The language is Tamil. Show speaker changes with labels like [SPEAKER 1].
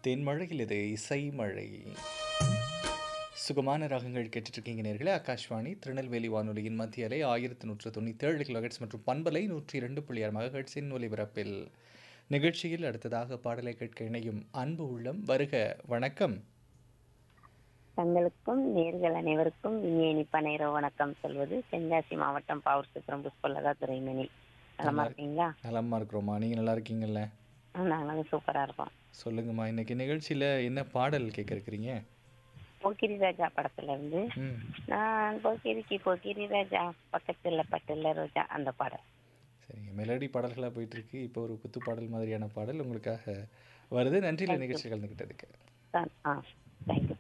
[SPEAKER 1] தென்மழையில் இது இசை மழை. சுகமான ராகங்கள் கேட்டுட்ருக்கீங்க நேர்களே. ஆகாஷ்வாணி திருநெல்வேலி வானொலியின் மத்திய அலை 1197 கிலோஹெட்ஸ் மற்றும் பண்பலை 102.6 மெகாஹெட்ஸின் ஒலிபரப்பில். நிகழ்ச்சியில் அடுத்ததாக பாடலை கேட்க இணையும் அன்பு உள்ளம் வருக. வணக்கம்.
[SPEAKER 2] தங்களுக்கும் நேர்கள் அனைவருக்கும் இனிய இனிப்பான வணக்கம் சொல்வது தென்காசி மாவட்டம் பாவூர் சுத்திரம் புஷ்பலதா துரைமணி. நலமா இருக்கீங்களா?
[SPEAKER 1] நலமா இருக்கிறோம்மா. நீங்கள் நல்லா இருக்கீங்கல்ல?
[SPEAKER 2] நாங்களும் சூப்பரா இருக்கோம்.
[SPEAKER 1] சொல்லுங்கம்மா, இன்னைக்கு நிகழ்ச்சியில் என்ன பாடல் கேட்க இருக்கிறீங்க?
[SPEAKER 2] போக்கிரி ராஜா படத்துல இருந்து நான் போக்கிரி ராஜா பக்கத்துல பட்டுல ரோஜா அந்த பாடல்.
[SPEAKER 1] சரிங்க, மெலடி பாடல்களாக போயிட்டுருக்கு. இப்போ ஒரு குத்து பாடல் மாதிரியான பாடல் உங்களுக்காக வருது. நன்றியில் நிகழ்ச்சி கலந்துக்கிட்டதுக்கு.
[SPEAKER 2] தேங்க்யூ.